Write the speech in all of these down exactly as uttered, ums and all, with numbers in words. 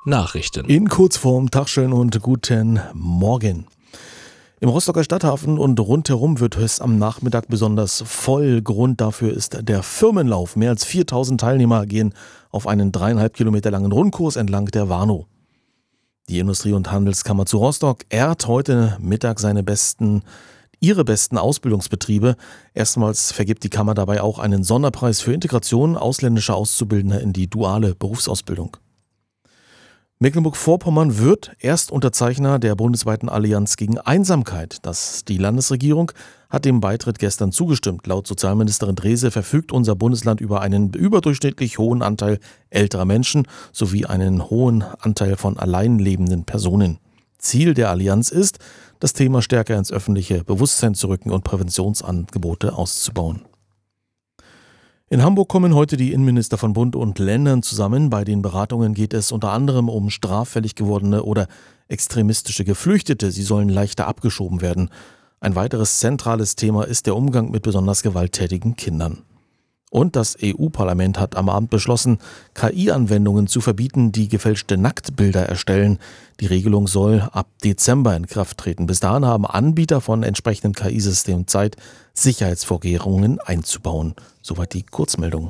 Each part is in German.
Nachrichten. In Kurzform, Tagschön und guten Morgen. Im Rostocker Stadthafen und rundherum wird es am Nachmittag besonders voll. Grund dafür ist der Firmenlauf. Mehr als viertausend Teilnehmer gehen auf einen dreieinhalb Kilometer langen Rundkurs entlang der Warnow. Die Industrie- und Handelskammer zu Rostock ehrt heute Mittag seine besten, ihre besten Ausbildungsbetriebe. Erstmals vergibt die Kammer dabei auch einen Sonderpreis für Integration ausländischer Auszubildender in die duale Berufsausbildung. Mecklenburg-Vorpommern wird Erstunterzeichner der bundesweiten Allianz gegen Einsamkeit. Das, die Landesregierung hat dem Beitritt gestern zugestimmt. Laut Sozialministerin Drese verfügt unser Bundesland über einen überdurchschnittlich hohen Anteil älterer Menschen sowie einen hohen Anteil von allein lebenden Personen. Ziel der Allianz ist, das Thema stärker ins öffentliche Bewusstsein zu rücken und Präventionsangebote auszubauen. In Hamburg kommen heute die Innenminister von Bund und Ländern zusammen. Bei den Beratungen geht es unter anderem um straffällig gewordene oder extremistische Geflüchtete. Sie sollen leichter abgeschoben werden. Ein weiteres zentrales Thema ist der Umgang mit besonders gewalttätigen Kindern. Und das E U-Parlament hat am Abend beschlossen, K I-Anwendungen zu verbieten, die gefälschte Nacktbilder erstellen. Die Regelung soll ab Dezember in Kraft treten. Bis dahin haben Anbieter von entsprechenden K I-Systemen Zeit, Sicherheitsvorkehrungen einzubauen. Soweit die Kurzmeldung.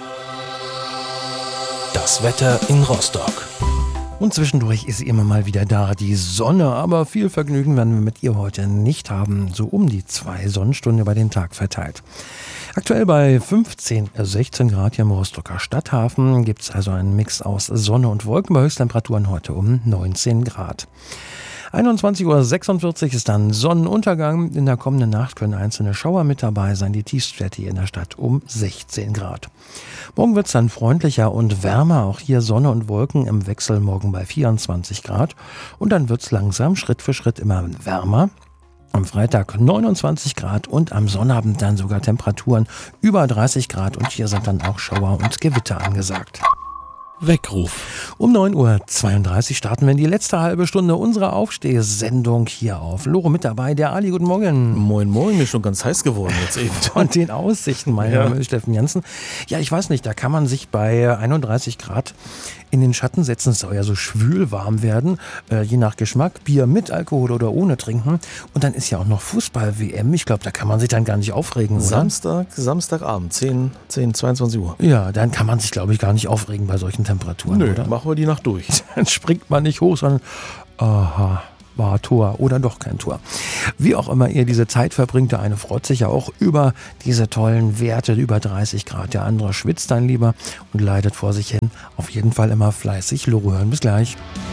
Das Wetter in Rostock. Und zwischendurch ist sie immer mal wieder da, die Sonne. Aber viel Vergnügen werden wir mit ihr heute nicht haben. So um die zwei Sonnenstunden über den Tag verteilt. Aktuell bei fünfzehn, sechzehn Grad hier im Rostocker Stadthafen gibt es also einen Mix aus Sonne und Wolken bei Höchsttemperaturen heute um neunzehn Grad. einundzwanzig Uhr sechsundvierzig ist dann Sonnenuntergang. In der kommenden Nacht können einzelne Schauer mit dabei sein. Die Tiefstwerte hier in der Stadt um sechzehn Grad. Morgen wird es dann freundlicher und wärmer. Auch hier Sonne und Wolken im Wechsel morgen bei vierundzwanzig Grad. Und dann wird es langsam Schritt für Schritt immer wärmer. Am Freitag neunundzwanzig Grad und am Sonnabend dann sogar Temperaturen über dreißig Grad. Und hier sind dann auch Schauer und Gewitter angesagt. Weckruf. Um neun Uhr zweiunddreißig starten wir in die letzte halbe Stunde unserer Aufstehsendung hier auf Loro mit dabei. Der Ali, guten Morgen. Moin, moin, mir ist schon ganz heiß geworden jetzt eben. Von den Aussichten, mein Ja. Name ist Steffen Jansen. Ja, ich weiß nicht, da kann man sich bei einunddreißig Grad in den Schatten setzen. Es soll ja so schwül warm werden, äh, je nach Geschmack. Bier mit Alkohol oder ohne trinken. Und dann ist ja auch noch Fußball-W M. Ich glaube, da kann man sich dann gar nicht aufregen, oder? Samstag, Samstagabend, zehn, zehn, zweiundzwanzig Uhr. Ja, dann kann man sich, glaube ich, gar nicht aufregen bei solchen Temperaturen, Nö, oder? machen wir die Nacht durch. Dann springt man nicht hoch, sondern aha, war Tor oder doch kein Tor. Wie auch immer ihr diese Zeit verbringt, der eine freut sich ja auch über diese tollen Werte, über dreißig Grad. Der andere schwitzt dann lieber und leidet vor sich hin. Auf jeden Fall immer fleißig Loro hören. Bis gleich.